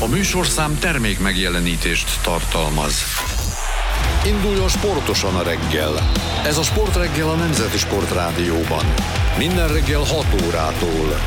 műsorszám termék megjelenítést tartalmaz. Induljon sportosan a reggel. Ez a Sportreggel a Nemzeti Sportrádióban. Minden reggel 6 órától.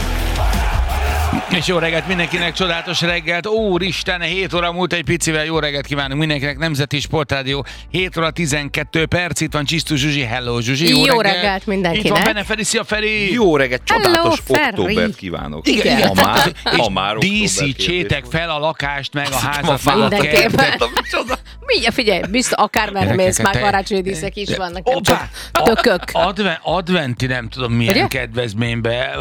És jó reggelt mindenkinek, csodálatos reggelt. Úristen, 7 óra múlt egy picivel. Jó reggelt kívánunk mindenkinek, Nemzeti Sportrádió. 7 óra 12 perc, itt van Csisztus Zsuzsi. Hello Zsuzsi, jó reggelt mindenkinek. Itt van benne Feri, szia Feri. Jó reggelt, csodálatos Hello, októbert kívánok. Igen. Ma már díszítsétek fel a lakást, meg a házat, meg a Mindenképpen. kertet. Mindjárt figyelj, biztos akármerre mész, már karácsonyi díszek is vannak. Hoppá! Tökök. Adventi nem tudom milyen Ugye? kedvezménybe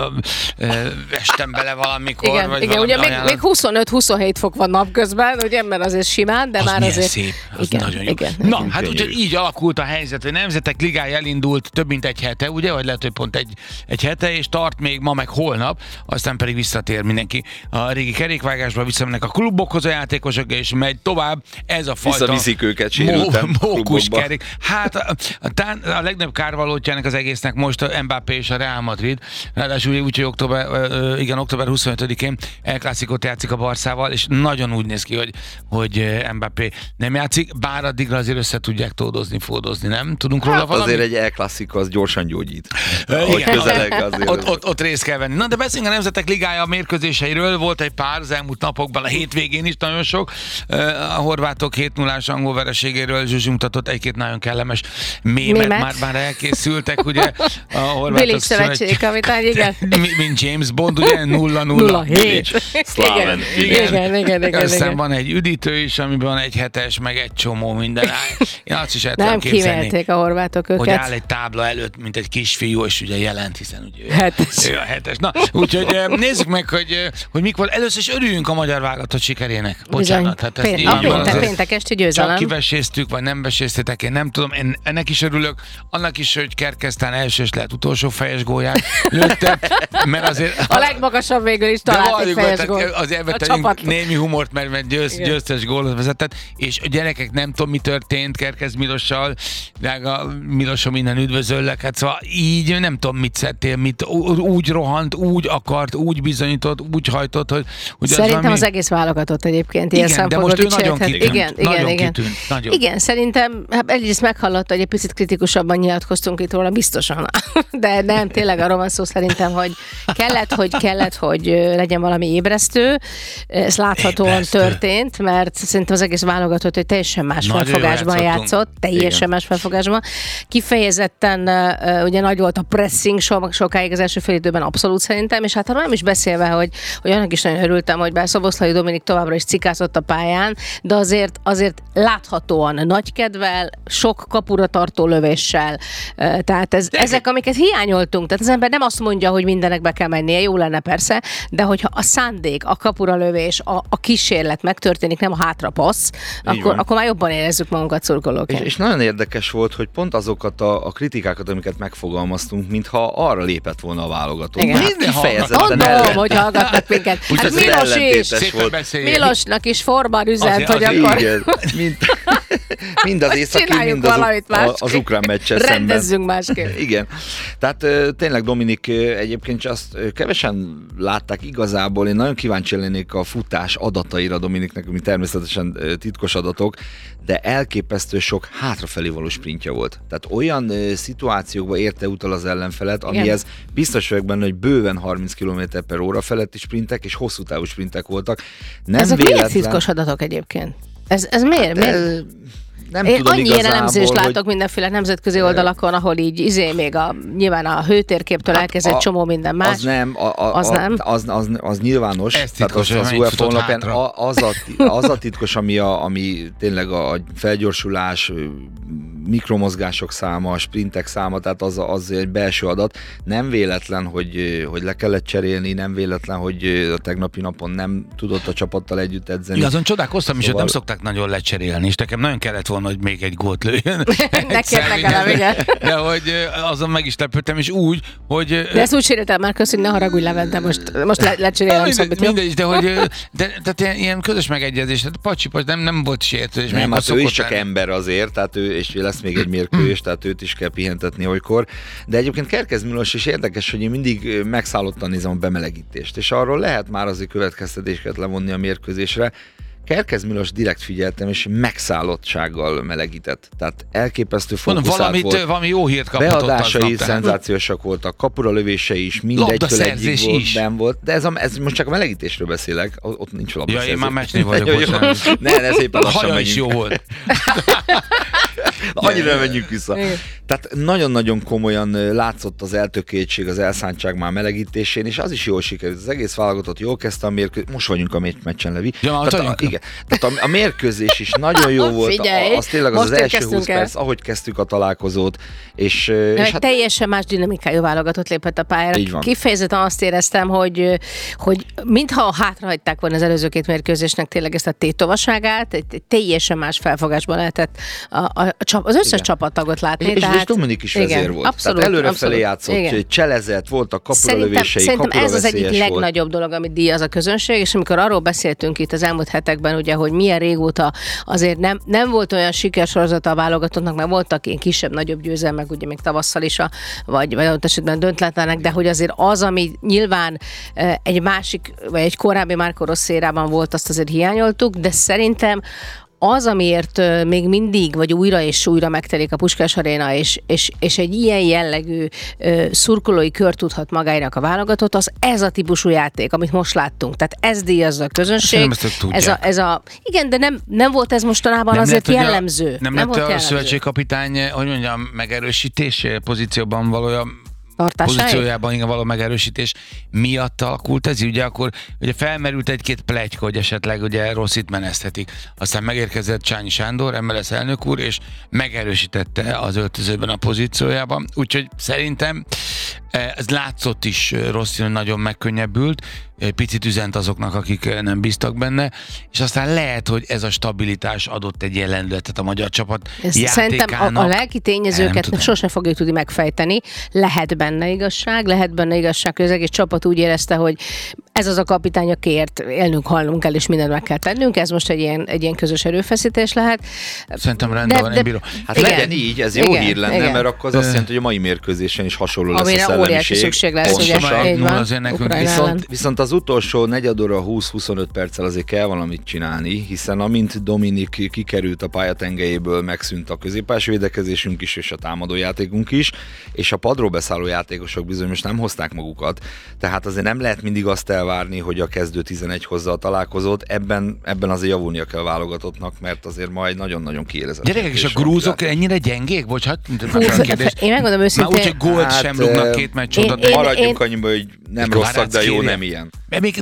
estem bele valamikor. Igen, vagy igen, ugye valami még 25-27 fok van napközben, ugye, mert azért simán, de az már milyen azért... szép, az igen, nagyon jó. igen, Na, igen. hát úgyhogy így alakult a helyzet, hogy Nemzetek Ligája elindult több mint egy hete, ugye, vagy lehet, hogy pont egy hete, és tart még ma meg holnap, aztán pedig visszatér mindenki a régi kerékvágásba, visszamennek a klubokhoz a játékosok, és megy tovább ez a fajta... Visszaviszik őket sérülten mókus klubokba. kerék. Hát a legnagyobb kárvalótjának az egésznek most a Mbappé és a Real Madrid, ráadásul úgy, hogy október 25-én El Clásicót játszik a Barszával, és nagyon úgy néz ki, hogy Mbappé nem játszik, bár addigra azért össze tudják tódozni, fódozni, nem? Tudunk róla valami? Azért egy El Clásico az gyorsan gyógyít. Igen. Ahogy közeleg azért. Ott részt kell venni. Na, de beszéljünk a Nemzetek Ligája mérkőzéseiről. Volt egy pár az elmúlt napokban, a hétvégén is nagyon sok. A horvátok 7-0-ás angol vereségéről Zsuzsi mutatott egy-két nagyon kellemes mémet. Már elkészültek, ugye? A horvátok Bilic szövetségi kapitány, igen. Mint James Bond, ugye? 0-0. Szláven. Igen. Aztán van egy üdítő is, amiben van egy hetes, meg egy csomó minden. Én azt is el tudom Nem képzelni, kímélték a horvátok hogy őket. áll egy tábla előtt, mint egy kisfiú, és ugye jelent, hiszen ugye Hetes. ő a hetes. Na, úgyhogy nézzük meg, hogy mik volt. Először is örüljünk a magyar válogatott sikerének. Bocsánat. Hát ezt Péntek esti győzelem. csak kiveséztük, vagy nem veséztétek, én nem tudom. Én ennek is örülök. Annak is, hogy Kerkesztán első és lehet utolsó fejes gólját lőtte, mert azért... A legmagasabb végül is De talált egy valljuk be, fejes tehát gól. azért A betegyünk csapat. némi humort, mert győztes gólt vezetett, és a gyerekek nem tudom, mi történt Kerkez Milossal, drága Milosom, innen üdvözöllek, hát szóval így nem tudom, mit szedtél, úgy rohant, úgy akart, úgy bizonyított, úgy hajtott, hogy Szerintem az egész válogatott egyébként ilyen igen, de szempontból most ő nagyon kitűnt. Igen. Nagyon. Igen, szerintem egyrészt meghallotta, hogy egy picit kritikusabban nyilatkoztunk itt róla, biztosan. De nem, tényleg arról van szó szerintem, hogy kellett, hogy legyen valami ébresztő. Ez láthatóan történt, mert szerintem az egész válogatott, hogy teljesen más felfogásban játszott. Teljesen más felfogásban. Kifejezetten ugye nagy volt a pressing sokáig az első fél időben abszolút szerintem, és hát arról nem is beszélve, hogy annak is nagyon örültem, hogy bár Szoboszlai Dominik továbbra is cikázott a pályán, de azért láthatóan nagy kedvel, sok kapura tartó lövéssel. Tehát ezek, amiket hiányoltunk, tehát az ember nem azt mondja, hogy mindenekbe kell mennie, jó lenne persze, de hogyha a szándék, a kapura lövés, a kísérlet megtörténik, nem a hátrapassz, akkor már jobban érezzük magunkat szurkolóként. És nagyon érdekes volt, hogy pont azokat a kritikákat, amiket megfogalmaztunk, mintha arra lépett volna a válogató. Igen. Tudom, hogy hallgatnak minket. Hát Milos is. Milosnak is formán üzent, hogy akkor... Igen, mind az északi, mind az ukrán meccsen szemben. Rendezzünk másképp. Igen. Tehát tényleg Dominik egyébként azt kevesen látták igazából. Én nagyon kíváncsi lennék a futás adataira Dominiknek, ami természetesen titkos adatok, de elképesztő sok hátrafelé való sprintja volt. Tehát olyan szituációkba érte utal az ellenfelet, amihez biztos vagyok benne, hogy bőven 30 km/h feletti sprintek és hosszú távú sprintek voltak. Ezek miért titkos adatok egyébként? Ez miért? Nem én tudom annyi ilyen elemzést hogy... látok mindenféle nemzetközi oldalakon, ahol így még nyilván a hőtérképtől elkezdett csomó minden más. Az nyilvános. Ez titkos, tehát az UEFA honlapján az a titkos, ami tényleg a felgyorsulás, mikromozgások száma, a sprintek száma, tehát az egy belső adat. Nem véletlen, hogy le kellett cserélni, nem véletlen, hogy a tegnapi napon nem tudott a csapattal együtt edzeni. Igazán csodálkoztam is, hogy nem szokták nagyon lecserélni, és nekem nagyon kellett volna, hogy még egy gólt lőjön. Nekem, igen. De hogy azon meg is lepődtem, és úgy, hogy... De ezt úgy sérültem már, köszönjük, ne haragudj Levente, most lecserélem Szabit. Mindegy, de hogy tehát ilyen közös megegyezés, tehát pacsi, nem volt sértődés. Nem, hát ő is csak ember azért, tehát ő, és lesz lesz még egy mérkőzés, tehát őt is kell pihentetni olykor. De egyébként Kerkez Milos is érdekes, hogy én mindig megszállottan nézem a bemelegítést, és arról lehet már azért következtetéseket levonni a mérkőzésre. Kerkez Milos direkt figyeltem, és megszállottsággal melegített. Tehát elképesztő fókuszált volt. Valami jó hírt kaphatott beadásai szenzációsak voltak, kapura lövései is, mindegytől egyik volt, nem volt. De ez most csak a melegítésről beszélek, ott nincs labdaszerzés. Ja, én már meccsnél vagyok. Ne, szépen lassan menjünk. Is jó volt. Annyira menjünk vissza. Tehát nagyon-nagyon komolyan látszott az eltökéltség, az elszántság már melegítésén, és az is jól sikerült. Az egész válogatott jól kezdte a mérkőzést. Most vagyunk a meccsen, Levi. Ja, igen. Tehát a mérkőzés is nagyon jó volt. Figyelj, az tényleg az első 20 perc, ahogy kezdtük a találkozót. És hát teljesen más dinamikájú válogatott lépett a pályára. Kifejezetten azt éreztem, hogy mintha hátrahagyták volna az előző két mérkőzésnek tényleg ezt a tétovaságát, egy teljesen más felfogásban lehetett az összes csapattagot látni. És Dominik is vezér volt. Abszolút, tehát előrefelé játszott, cselezett, voltak kapuralövései, Szerintem ez az egyik legnagyobb dolog, amit díjaz a közönség, és amikor arról beszéltünk itt az elmúlt hetekben, ugye, hogy milyen régóta azért nem volt olyan sikersorozata a válogatottnak, mert voltak ilyen kisebb-nagyobb győzelmek, ugye még tavasszal is, vagy adott esetben döntletlenek, de hogy azért az, ami nyilván egy másik, vagy egy korábbi Marco Rossi érában volt, azt azért hiányoltuk, de szerintem az, amiért még mindig, vagy újra és újra megtelik a Puskás Aréna, és egy ilyen jellegű szurkolói kör tudhat magának a válogatott, az ez a típusú játék, amit most láttunk. Tehát ez díjazza a közönség. Igen, de nem volt ez mostanában azért jellemző. Nem lett a szövetségkapitány, hogy mondjam, megerősítés pozícióban valójában pozíciójában igen, való megerősítés miatt alakult ez, ugye akkor ugye felmerült egy-két pletyka, hogy esetleg ugye Rossit meneszthetik. Aztán megérkezett Csányi Sándor, MLS elnök úr, és megerősítette az öltözőben a pozíciójában. Úgyhogy szerintem ez látszott is Rossi, hogy nagyon megkönnyebbült, picit üzent azoknak, akik nem bíztak benne, és aztán lehet, hogy ez a stabilitás adott egy lendületet a magyar csapat játékának. Szerintem a lelki tényezőket sose fogjuk tudni megfejteni. Lehet benne igazság, hogy az egész csapat úgy érezte, hogy ez az a kapitány, akiért élnünk, halnunk kell, és mindent meg kell tennünk. Ez most egy ilyen közös erőfeszítés lehet. Szerintem rendben van, én bírom. Hát igen, legyen így, ez jó hír lenne, mert akkor az azt jelenti, hogy a mai mérkőzésen is hasonló lesz a szellemiség. Amire óriási szükség lesz, ugye? Viszont az utolsó negyed óra 20-25 perccel azért kell valamit csinálni, hiszen amint Dominik kikerült a pályatengelyéből, megszűnt a középpályás védekezésünk is, és a támadó játékunk is, és a padról beszálló játékosok bizony most nem hozták magukat, tehát azért nem lehet mindig azt elvárni, hogy a kezdő 11 hozza a találkozót, ebben azért javulnia kell a válogatottnak, mert azért majd nagyon-nagyon kiélezett. Gyerekek, és a grúzok ennyire gyengék? Bocsánat, én megmondom őszintén. Már úgy, hogy gólt sem rúgnak két meccs oda. Maradjunk annyiba, hogy nem rosszak, de jó nem ilyen.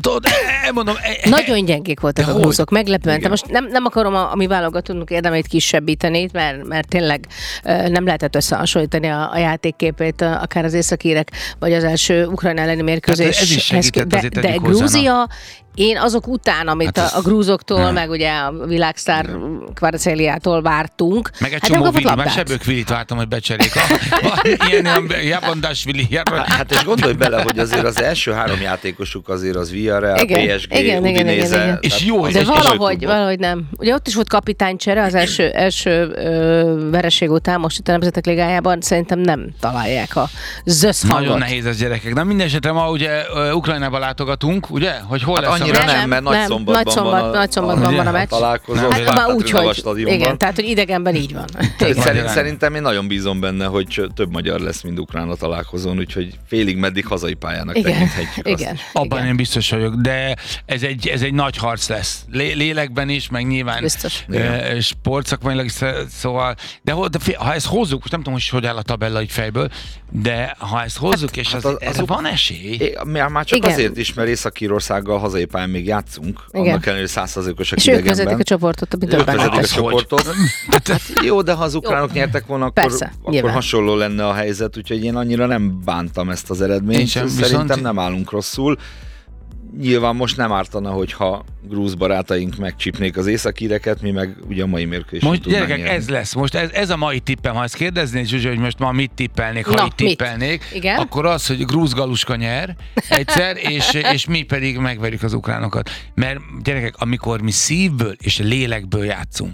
Nagyon gyengék voltak a grúzok, meglepően. Most nem akarom a mi válogatónk érdemeit kisebbíteni, mert tényleg nem lehetett összehasonlítani a játékképét, akár az északírek, vagy az első Ukrajna elleni mérkőzés. De Grúzia, én azok után, amit a grúzoktól, meg ugye a világsztár Kvaratskhelia-tól vártunk. Meg egy csomó Vili, már Sebők Vilit vártam, hogy becserék. Ilyen Jabondásvili. Hát és gondolj bele, hogy azért az első három játékosuk azért az Villarreal, PSG, Udinese. És jó, de valahogy nem. Ugye ott is volt kapitánycsere az első vereség után, most itt a Nemzetek Ligájában szerintem nem találják a zösszhangot. Nagyon nehéz ez, gyerekek. Na minden esetre ma ugye Ukrajnába látogatunk, ugye? Hogy hol lesz annyira nem, mert Nagyszombatban van a meccs. Találkozó, már úgy, hogy igen, tehát, hogy idegenben így van. Szerintem én nagyon bízom benne, hogy több magyar lesz, mint ukrán a találkozón, úgyhogy félig meddig hazai pályának tekinthetjük azt. Abban én biztos vagyok, de ez egy nagy harc lesz. Lélekben is, meg nyilván sportszakmailag is, szóval, de ha ezt hozzuk, most nem tudom, hogy áll a tabella így fejből, de ha ezt hozzuk, és ez van esély. Már csak azért is, mert Észak-Írországgal hazai pályán még játszunk, annak ellenére 100%-osak idegenben. És ők vezetik a csoportot, amit ők vezetik a csoportot. Jó, de ha az ukránok nyertek volna, akkor hasonló lenne a helyzet, úgyhogy én annyira nem bántam ezt az eredményt. Szerintem nem állunk rosszul. Nyilván most nem ártana, hogyha grúz barátaink megcsípnék az északíreket, mi meg ugye a mai mérkőzésen most gyerekek, nyerni. Ez lesz. Most ez a mai tippem. Ha ezt kérdeznéd, Zsuzsi, hogy most ma mit tippelnék, ha itt tippelnék, akkor az, hogy grúz galuska nyer egyszer, és mi pedig megverjük az ukránokat. Mert gyerekek, amikor mi szívből és lélekből játszunk,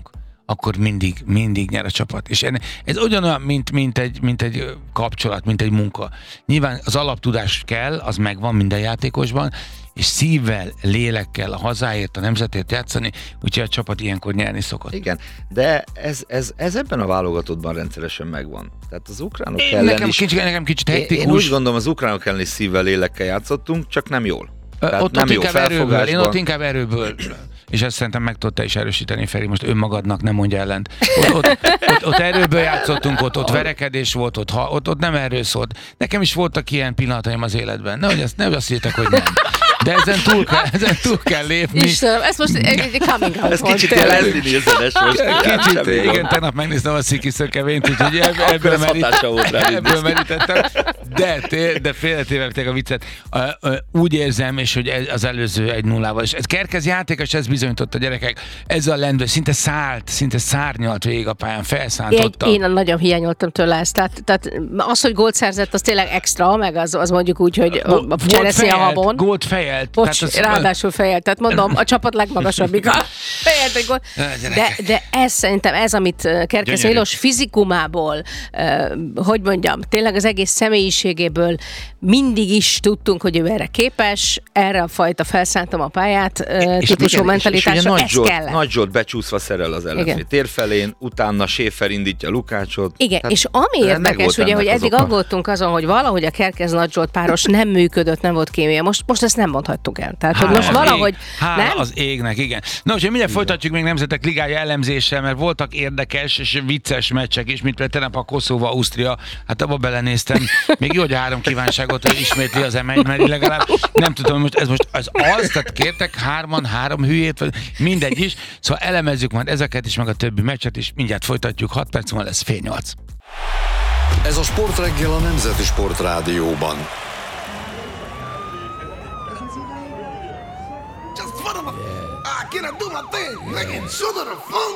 akkor mindig nyer a csapat. És ez ugyanolyan, mint egy kapcsolat, mint egy munka. Nyilván az alaptudás kell, az megvan minden játékosban, és szívvel, lélekkel a hazáért, a nemzetért játszani, úgyhogy a csapat ilyenkor nyerni szokott. Igen, de ez ebben a válogatottban rendszeresen megvan. Tehát az ukránok ellen Nekem kicsit hektikus. Én úgy gondolom, az ukránok ellen is szívvel, lélekkel játszottunk, csak nem jól. Ott nem jó felfogásban. Én ott inkább erőből. És ezt szerintem meg tudta is erősíteni, Feri, most önmagadnak nem mondja ellent. Ott erőből játszottunk, ott verekedés volt, ott nem erről szólt. Nekem is voltak ilyen pillanataim az életben. Nehogy azt írtak, hogy nem. De ezen túl kell lépni. Istenem, ez most egy coming out. Ez kicsit ilyen Leslie Nielsen-es most. Kicsit, igen, tegnap megnéztem a Sziki Szökevényt, úgyhogy ebből merítettem. De félretéve a viccet. Úgy érzem, és hogy az előző 1-0-val. És ez Kerkez játékos, ez bizonyított a gyerekek. Ez a lendő, szinte szárnyalt végig a pályán, felszántotta. Én nagyon hiányoltam tőle ezt. Tehát az, hogy gólt szerzett, az tényleg extra, meg az mondjuk úgy, hogy a cseresznye a habon. Gólt fejelt. Ráadásul fejelt. Tehát mondom, a csapat legmagasabbik. Fejelt egy gólt. De ez szerintem, amit Kerkez Milos fizikumából, hogy mondjam, tényleg az egész személyiségéből mindig is tudtunk, hogy ő erre képes, erre a fajta felszántam a pályát típusú mentalitásra, ez kellett. Nagy Zsolt becsúszva szerel az ellenfél térfelén, utána Schäfer indítja Lukácsot. Igen, és ami érdekes, ugye, hogy eddig aggódtunk azon, hogy valahogy a Kerkez Nagy Zsolt páros nem működött, nem volt kémia. Most ezt nem mondhattuk el. Tehát, hogy most valahogy... nem? Az égnek, igen. Na, úgyhogy mindjárt folytatjuk még Nemzetek Ligája elemzéssel, mert voltak érdekes és vicces meccsek is, mint például tegnap a Koszova-Ausztria, hát abba belenéztem. Még jó, hogy 3 kívánságot ismétli az emelj, mert legalább nem tudom, most ez tehát kértek 3 hülyét, vagy mindegy is. Szóval elemezzük majd ezeket is, meg a többi meccset is. Mindjárt folytatjuk, 6 perc múlva lesz 7:30. Ez a Sportreggel a Nemzeti Sport Rádióban. Just I cannot do my thing. Like, show the fun.